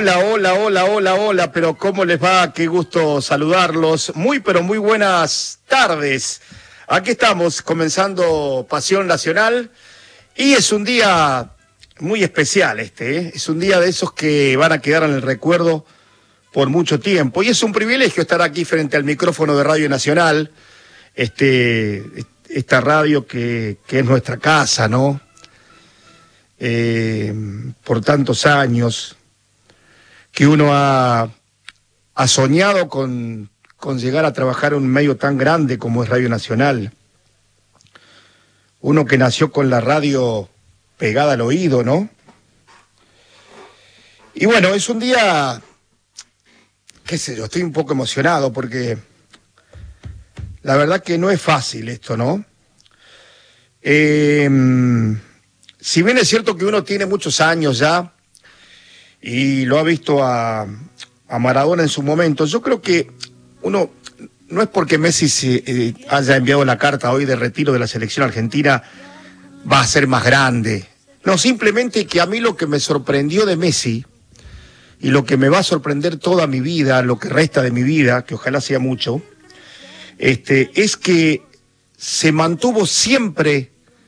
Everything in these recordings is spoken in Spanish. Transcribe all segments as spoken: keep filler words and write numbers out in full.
Hola, hola, hola, hola, hola, pero ¿cómo les va? Qué gusto saludarlos. Muy, pero muy buenas tardes. Aquí estamos comenzando Pasión Nacional y es un día muy especial este, ¿eh? Es un día de esos que van a quedar en el recuerdo por mucho tiempo y es un privilegio estar aquí frente al micrófono de Radio Nacional, este, esta radio que, que es nuestra casa, ¿no? Eh, por tantos años que uno ha, ha soñado con, con llegar a trabajar en un medio tan grande como es Radio Nacional. Uno que nació con la radio pegada al oído, ¿no? Y bueno, es un día, qué sé yo, estoy un poco emocionado porque la verdad que no es fácil esto, ¿no? Eh, si bien es cierto que uno tiene muchos años ya y lo ha visto a, a Maradona en su momento, yo creo que uno, no es porque Messi se, eh, haya enviado la carta hoy de retiro de la selección argentina, va a ser más grande. No, simplemente que a mí lo que me sorprendió de Messi, y lo que me va a sorprender toda mi vida, lo que resta de mi vida, que ojalá sea mucho, este, es que se mantuvo siempre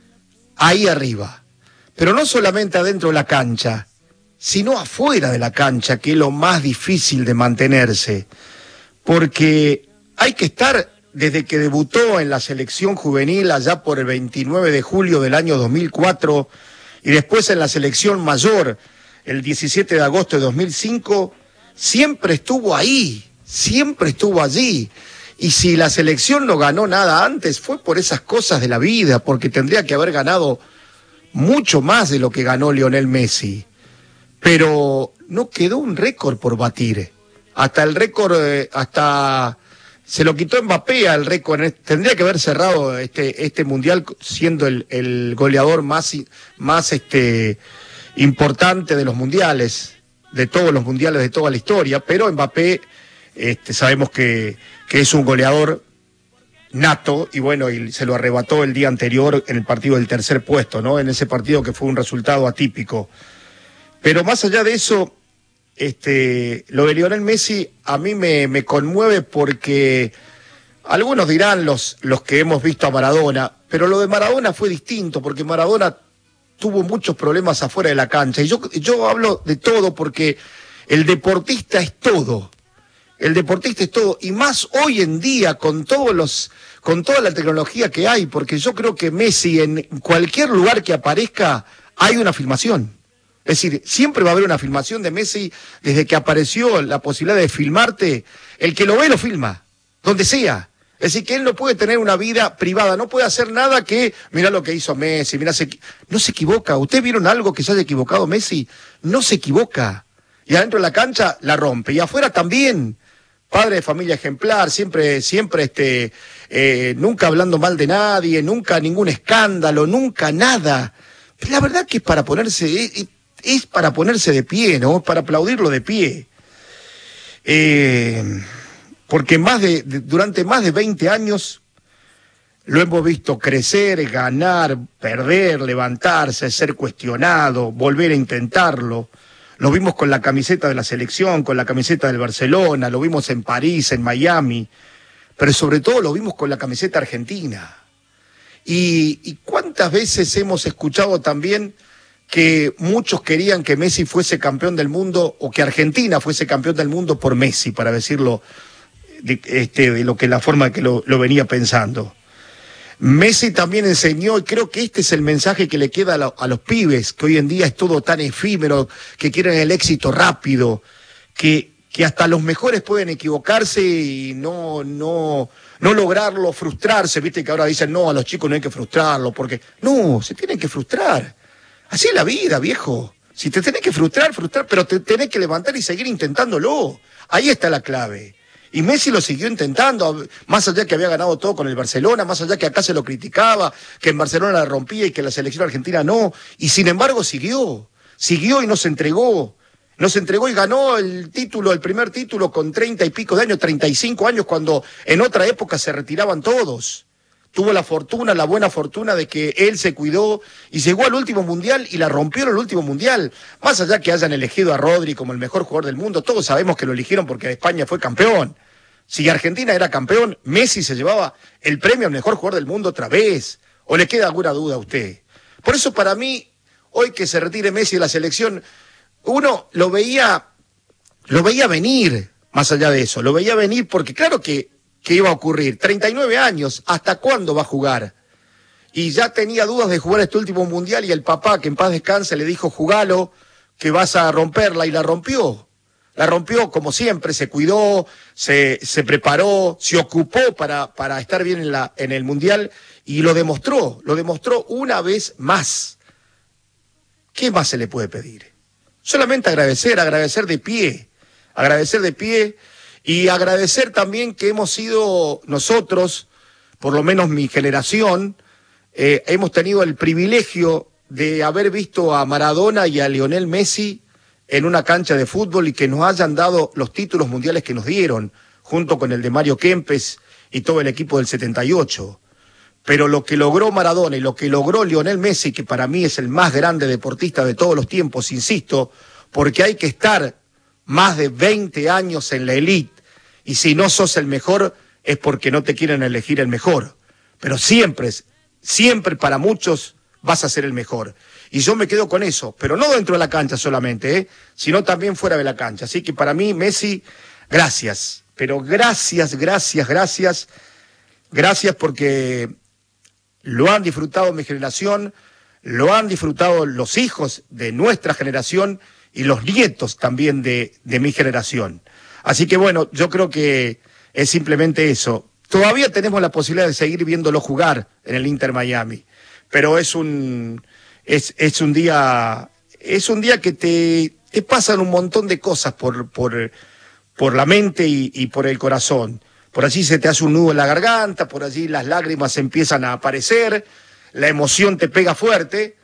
ahí arriba. Pero no solamente adentro de la cancha, sino afuera de la cancha, que es lo más difícil de mantenerse, porque hay que estar desde que debutó en la selección juvenil allá por el veintinueve de julio del año dos mil cuatro y después en la selección mayor el diecisiete de agosto de dos mil cinco, siempre estuvo ahí, siempre estuvo allí. Y si la selección no ganó nada antes, fue por esas cosas de la vida, porque tendría que haber ganado mucho más de lo que ganó Lionel Messi. Pero no quedó un récord por batir. Hasta el récord, eh, hasta se lo quitó Mbappé al récord. Tendría que haber cerrado este, este mundial siendo el, el goleador más, más este, importante de los mundiales, de todos los mundiales de toda la historia. Pero Mbappé, este, sabemos que, que es un goleador nato, y bueno, y se lo arrebató el día anterior en el partido del tercer puesto, ¿no? En ese partido que fue un resultado atípico. Pero más allá de eso, este, lo de Lionel Messi a mí me, me conmueve porque algunos dirán los, los que hemos visto a Maradona, pero lo de Maradona fue distinto porque Maradona tuvo muchos problemas afuera de la cancha. Y yo, yo hablo de todo porque el deportista es todo. El deportista es todo. Y más hoy en día con todos los, con toda la tecnología que hay, porque yo creo que Messi en cualquier lugar que aparezca hay una filmación. Es decir, siempre va a haber una filmación de Messi desde que apareció la posibilidad de filmarte. El que lo ve lo filma, donde sea. Es decir, que él no puede tener una vida privada, no puede hacer nada que, mirá lo que hizo Messi, mirá, se, no se equivoca. ¿Ustedes vieron algo que se haya equivocado Messi? No se equivoca. Y adentro de la cancha la rompe. Y afuera también. Padre de familia ejemplar, siempre, siempre, este, eh, nunca hablando mal de nadie, nunca ningún escándalo, nunca nada. Pero la verdad que es para ponerse... Es, es para ponerse de pie, ¿no? Para aplaudirlo de pie. Eh, porque más de, de, durante más de veinte años lo hemos visto crecer, ganar, perder, levantarse, ser cuestionado, volver a intentarlo. Lo vimos con la camiseta de la selección, con la camiseta del Barcelona, lo vimos en París, en Miami, pero sobre todo lo vimos con la camiseta argentina. Y, y cuántas veces hemos escuchado también que muchos querían que Messi fuese campeón del mundo o que Argentina fuese campeón del mundo por Messi, para decirlo de, este, de lo que la forma que lo, lo venía pensando. Messi también enseñó, y creo que este es el mensaje que le queda a, lo, a los pibes, que hoy en día es todo tan efímero, que quieren el éxito rápido, que, que hasta los mejores pueden equivocarse y no, no, no lograrlo, frustrarse. Viste que ahora dicen, no, a los chicos no hay que frustrarlo, porque no, se tienen que frustrar. Así es la vida, viejo. Si te tenés que frustrar, frustrar, pero te tenés que levantar y seguir intentándolo. Ahí está la clave. Y Messi lo siguió intentando, más allá que había ganado todo con el Barcelona, más allá que acá se lo criticaba, que en Barcelona la rompía y que la selección argentina no. Y sin embargo siguió, siguió y no se entregó. No se entregó y ganó el título, el primer título con treinta y pico de años, treinta y cinco años, cuando en otra época se retiraban todos. tuvo la fortuna, la buena fortuna de que él se cuidó y llegó al último mundial y la rompió en el último mundial. Más allá que hayan elegido a Rodri como el mejor jugador del mundo, todos sabemos que lo eligieron porque España fue campeón. Si Argentina era campeón, Messi se llevaba el premio al mejor jugador del mundo otra vez. ¿O le queda alguna duda a usted? Por eso para mí, hoy que se retire Messi de la selección, uno lo veía, lo veía venir, más allá de eso, lo veía venir porque claro que, que iba a ocurrir. treinta y nueve años, ¿hasta cuándo va a jugar? Y ya tenía dudas de jugar este último mundial y el papá, que en paz descanse, le dijo, jugalo, que vas a romperla, y la rompió. La rompió como siempre, se cuidó, se, se preparó, se ocupó para, para estar bien en, la, en el mundial y lo demostró, lo demostró una vez más. ¿Qué más se le puede pedir? Solamente agradecer, agradecer de pie, agradecer de pie y agradecer también que hemos sido nosotros, por lo menos mi generación, eh, hemos tenido el privilegio de haber visto a Maradona y a Lionel Messi en una cancha de fútbol y que nos hayan dado los títulos mundiales que nos dieron, junto con el de Mario Kempes y todo el equipo del setenta y ocho. Pero lo que logró Maradona y lo que logró Lionel Messi, que para mí es el más grande deportista de todos los tiempos, insisto, porque hay que estar más de veinte años en la elite, y si no sos el mejor es porque no te quieren elegir el mejor. Pero siempre, siempre para muchos vas a ser el mejor. Y yo me quedo con eso, pero no dentro de la cancha solamente, ¿eh? sino también fuera de la cancha. Así que para mí, Messi, gracias. Pero gracias, gracias, gracias. Gracias porque lo han disfrutado mi generación, lo han disfrutado los hijos de nuestra generación y los nietos también de, de mi generación. Así que bueno, yo creo que es simplemente eso. Todavía tenemos la posibilidad de seguir viéndolo jugar en el Inter Miami, pero es un... Es, es un día, es un día que te, te pasan un montón de cosas por, por, por la mente y, y por el corazón. Por allí se te hace un nudo en la garganta, por allí las lágrimas empiezan a aparecer, la emoción te pega fuerte,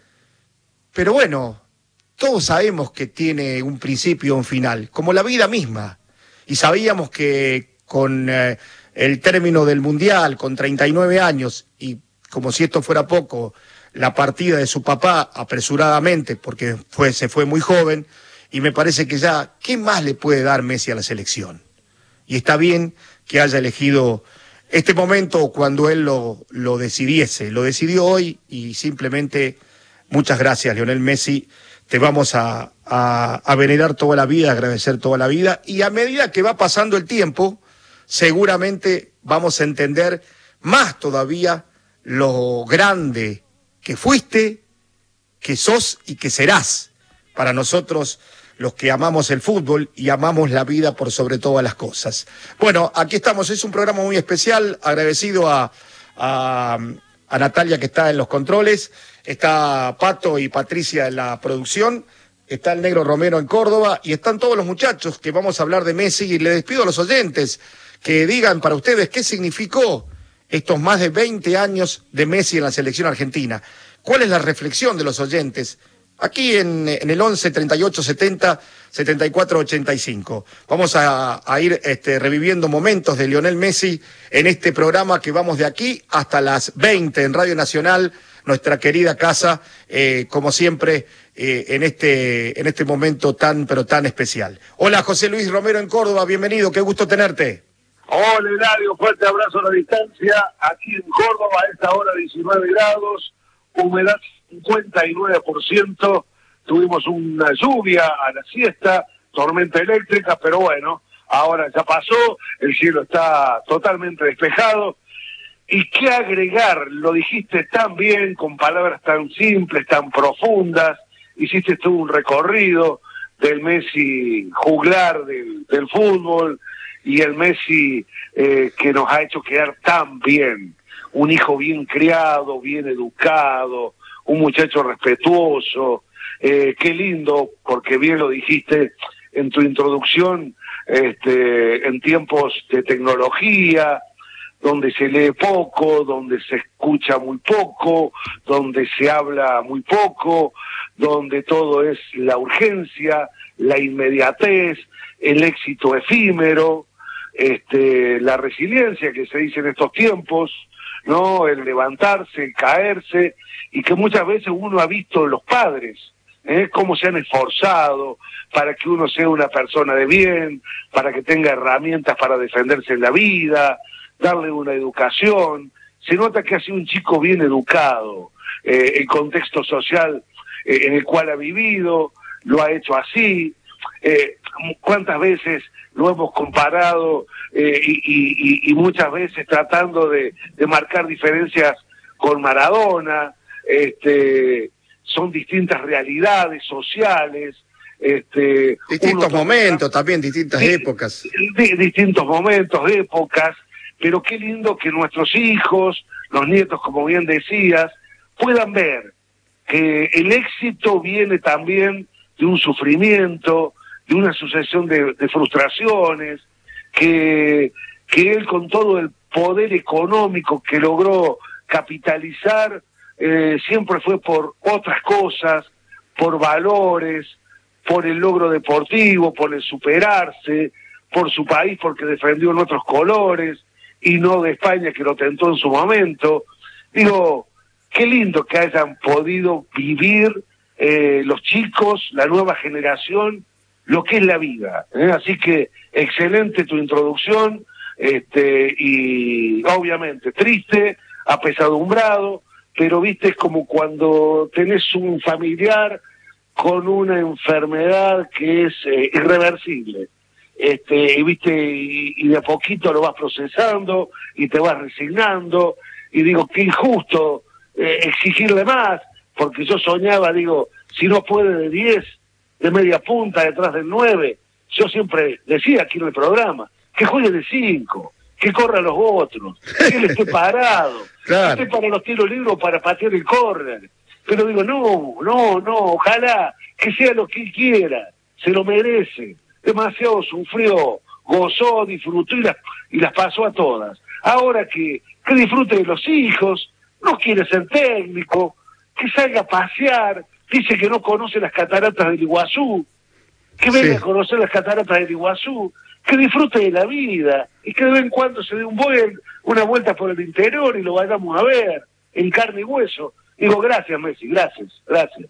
pero bueno, todos sabemos que tiene un principio y un final, como la vida misma. Y sabíamos que con eh, el término del Mundial, con treinta y nueve años, y como si esto fuera poco, la partida de su papá apresuradamente, porque fue, se fue muy joven, y me parece que ya, ¿qué más le puede dar Messi a la selección? Y está bien que haya elegido este momento cuando él lo, lo decidiese, lo decidió hoy, y simplemente, muchas gracias, Lionel Messi, te vamos a, a, a venerar toda la vida, a agradecer toda la vida, y a medida que va pasando el tiempo, seguramente vamos a entender más todavía lo grande que fuiste, que sos y que serás para nosotros los que amamos el fútbol y amamos la vida por sobre todas las cosas. Bueno, aquí estamos, es un programa muy especial, agradecido a, a, a Natalia que está en los controles, está Pato y Patricia en la producción, está el Negro Romero en Córdoba y están todos los muchachos que vamos a hablar de Messi, y le despido a los oyentes que digan para ustedes qué significó estos más de veinte años de Messi en la selección argentina. ¿Cuál es la reflexión de los oyentes? Aquí en, en el once, treinta y ocho, setenta, setenta y cuatro, ochenta y cinco. Vamos a, a ir este, reviviendo momentos de Lionel Messi en este programa que vamos de aquí hasta las veinte en Radio Nacional, nuestra querida casa, eh, como siempre, eh, en, este, en este momento tan, pero tan especial. Hola, José Luis Romero en Córdoba, bienvenido, qué gusto tenerte. Hola, Eladio, fuerte abrazo a la distancia. Aquí en Córdoba, a esta hora diecinueve grados, humedad cincuenta y nueve por ciento. Tuvimos una lluvia a la siesta, tormenta eléctrica, pero bueno, ahora ya pasó, el cielo está totalmente despejado. ¿Y qué agregar? Lo dijiste tan bien, con palabras tan simples, tan profundas. Hiciste tú un recorrido del Messi juglar del, del fútbol, y el Messi eh, que nos ha hecho quedar tan bien, un hijo bien criado, bien educado, un muchacho respetuoso, eh, qué lindo, porque bien lo dijiste en tu introducción, este, en tiempos de tecnología, donde se lee poco, donde se escucha muy poco, donde se habla muy poco, donde todo es la urgencia, la inmediatez, el éxito efímero, este, la resiliencia que se dice en estos tiempos, ¿no? El levantarse, el caerse, y que muchas veces uno ha visto en los padres, ¿eh? Cómo se han esforzado para que uno sea una persona de bien, para que tenga herramientas para defenderse en la vida, darle una educación. Se nota que ha sido un chico bien educado, eh, el contexto social eh, en el cual ha vivido, lo ha hecho así. Eh, ¿Cuántas veces lo hemos comparado eh, y, y, y muchas veces tratando de, de marcar diferencias con Maradona? Este, son distintas realidades sociales. Este, distintos momentos también, distintas di, épocas. Di, distintos momentos, épocas, pero qué lindo que nuestros hijos, los nietos, como bien decías, puedan ver que el éxito viene también de un sufrimiento, de una sucesión de, de frustraciones, que, que él con todo el poder económico que logró capitalizar, eh, siempre fue por otras cosas, por valores, por el logro deportivo, por el superarse, por su país porque defendió nuestros colores, y no de España que lo tentó en su momento. Digo, qué lindo que hayan podido vivir eh, los chicos, la nueva generación, lo que es la vida, ¿eh? Así que excelente tu introducción, este, y obviamente triste, apesadumbrado, pero viste, es como cuando tenés un familiar con una enfermedad que es eh, irreversible, este, y viste, y, y de a poquito lo vas procesando y te vas resignando, y digo, qué injusto eh, exigirle más, porque yo soñaba, digo, si no puede de diez, de media punta detrás del nueve, yo siempre decía aquí en el programa, que juegue de cinco, que corra los otros, que él esté parado, claro, que esté para los tiros libres para patear el córner. Pero digo, no, no, no, ojalá que sea lo que él quiera, se lo merece, demasiado sufrió, gozó, disfrutó y las, y las pasó a todas. Ahora que, que disfrute de los hijos, no quiere ser técnico, que salga a pasear, dice que no conoce las cataratas del Iguazú, que venga sí. a conocer las cataratas del Iguazú, que disfrute de la vida, y que de vez en cuando se dé un vuel, una vuelta por el interior y lo vayamos a ver, en carne y hueso. Digo, gracias Messi, gracias, gracias.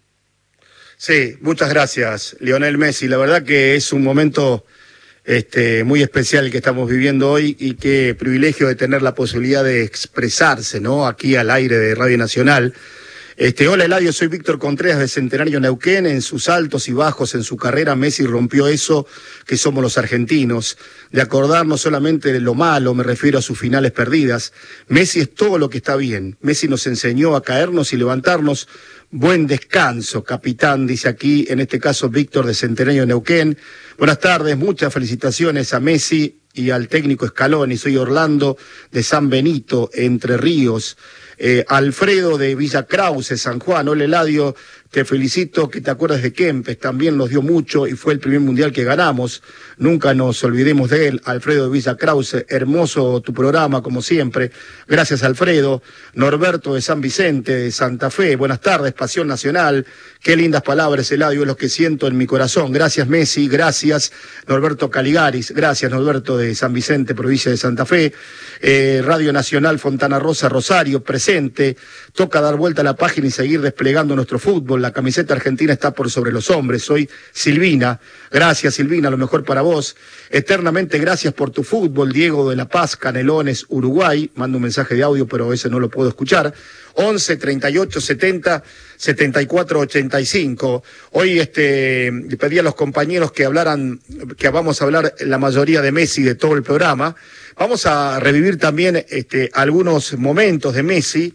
Sí, muchas gracias, Lionel Messi. La verdad que es un momento este, muy especial que estamos viviendo hoy, y qué privilegio de tener la posibilidad de expresarse, ¿no? Aquí al aire de Radio Nacional. Este, hola Eladio, soy Víctor Contreras de Centenario Neuquén. En sus altos y bajos en su carrera, Messi rompió eso que somos los argentinos, de acordarnos solamente de lo malo, me refiero a sus finales perdidas. Messi es todo lo que está bien. Messi nos enseñó a caernos y levantarnos. Buen descanso, capitán, dice aquí, en este caso Víctor de Centenario Neuquén. Buenas tardes, muchas felicitaciones a Messi y al técnico Scaloni. Soy Orlando de San Benito, Entre Ríos. Eh, Alfredo de Villa Krause, San Juan. Hola Eladio, te felicito que te acuerdas de Kempes, también nos dio mucho y fue el primer mundial que ganamos, nunca nos olvidemos de él. Alfredo de Villa Krause, hermoso tu programa como siempre, gracias Alfredo. Norberto de San Vicente, de Santa Fe, buenas tardes, Pasión Nacional, qué lindas palabras Eladio, es lo que siento en mi corazón. Gracias Messi, gracias Norberto Caligaris, gracias Norberto de San Vicente, provincia de Santa Fe. eh, Radio Nacional Fontana Rosa, Rosario, presente, toca dar vuelta a la página y seguir desplegando nuestro fútbol. La camiseta argentina está por sobre los hombres. Soy Silvina. Gracias, Silvina, lo mejor para vos. Eternamente gracias por tu fútbol. Diego de La Paz, Canelones, Uruguay. Mando un mensaje de audio, pero ese no lo puedo escuchar. once, treinta y ocho, setenta, setenta y cuatro, ochenta y cinco. Hoy este, pedí a los compañeros que hablaran, que vamos a hablar la mayoría de Messi de todo el programa. Vamos a revivir también este, algunos momentos de Messi.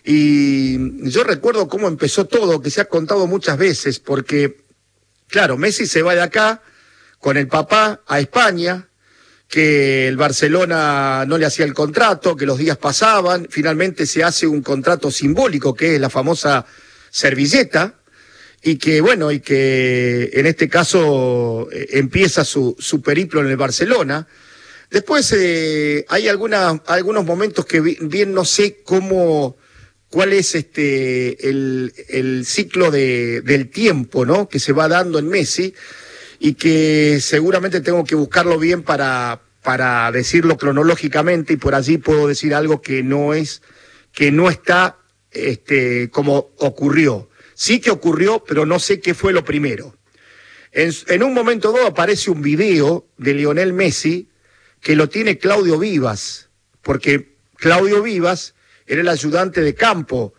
Y yo recuerdo cómo empezó todo, que se ha contado muchas veces, porque, claro, Messi se va de acá con el papá a España, que el Barcelona no le hacía el contrato, que los días pasaban, finalmente se hace un contrato simbólico, que es la famosa servilleta, y que, bueno, y que en este caso eh, empieza su, su periplo en el Barcelona. Después eh, hay alguna, algunos momentos que bien no sé cómo... cuál es este el, el ciclo de, del tiempo, ¿no?, que se va dando en Messi, y que seguramente tengo que buscarlo bien para, para decirlo cronológicamente, y por allí puedo decir algo que no es que no está este, como ocurrió. Sí que ocurrió, pero no sé qué fue lo primero. En, en un momento dado aparece un video de Lionel Messi que lo tiene Claudio Vivas, porque Claudio Vivas era el ayudante de campo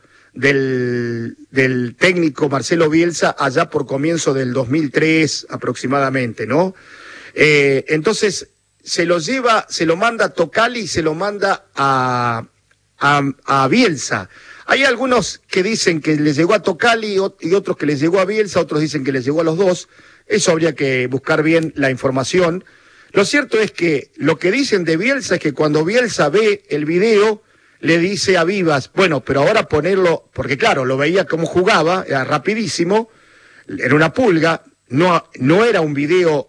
del, del técnico Marcelo Bielsa allá por comienzo del dos mil tres aproximadamente, ¿no? Eh, entonces se lo lleva, se lo manda a Tocali y se lo manda a, a, a Bielsa. Hay algunos que dicen que le llegó a Tocali y otros que les llegó a Bielsa, otros dicen que les llegó a los dos. Eso habría que buscar bien la información. Lo cierto es que lo que dicen de Bielsa es que cuando Bielsa ve el video, le dice a Vivas, bueno, pero ahora ponerlo, porque claro, lo veía como jugaba, era rapidísimo, era una pulga, no, no era un video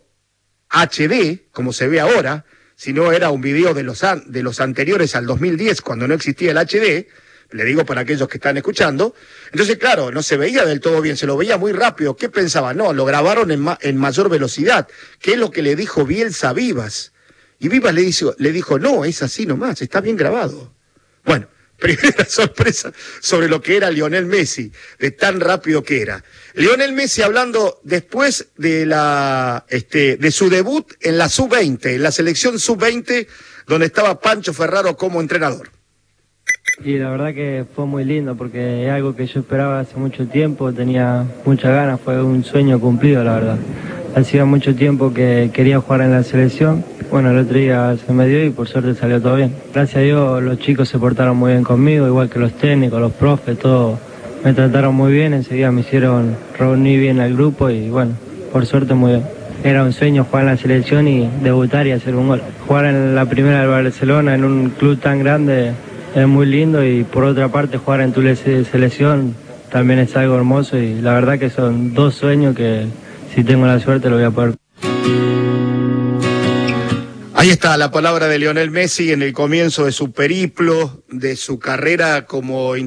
H D, como se ve ahora, sino era un video de los, an, de los anteriores al dos mil diez, cuando no existía el H D, le digo para aquellos que están escuchando. Entonces, claro, no se veía del todo bien, se lo veía muy rápido. ¿Qué pensaba? No, lo grabaron en, ma en mayor velocidad, que es lo que le dijo Bielsa a Vivas. Y Vivas le, hizo, le dijo, no, es así nomás, está bien grabado. Bueno, primera sorpresa sobre lo que era Lionel Messi, de tan rápido que era. Lionel Messi hablando después de la este de su debut en la sub veinte, en la selección sub veinte, donde estaba Pancho Ferraro como entrenador. Y la verdad que fue muy lindo porque es algo que yo esperaba hace mucho tiempo, tenía muchas ganas, fue un sueño cumplido la verdad. Hacía mucho tiempo que quería jugar en la selección, bueno el otro día se me dio y por suerte salió todo bien. Gracias a Dios los chicos se portaron muy bien conmigo, igual que los técnicos, los profes, todos me trataron muy bien, enseguida me hicieron reunir bien al grupo y bueno, por suerte muy bien. Era un sueño jugar en la selección y debutar y hacer un gol. Jugar en la primera del Barcelona, en un club tan grande, es muy lindo y por otra parte jugar en tu selección también es algo hermoso y la verdad que son dos sueños que si tengo la suerte lo voy a poder. Ahí está la palabra de Lionel Messi en el comienzo de su periplo, de su carrera como